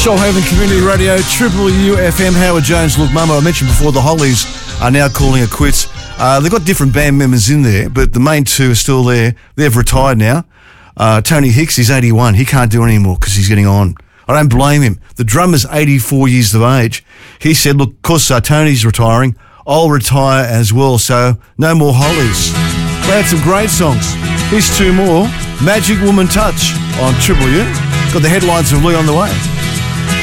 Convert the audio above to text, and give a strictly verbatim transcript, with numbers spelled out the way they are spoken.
Shoalhaven Community Radio, Triple U F M, Howard Jones. Look, Mama, I mentioned before the Hollies are now calling it quits. Uh, they've got different band members in there, but the main two are still there. They've retired now. Uh, Tony Hicks, he's eighty-one. He can't do it anymore because he's getting on. I don't blame him. The drummer's eighty-four years of age. He said, look, of course, uh, Tony's retiring. I'll retire as well, so no more Hollies. They had some great songs. Here's two more. Magic Woman Touch on Triple U. Got the headlines of Lee on the way.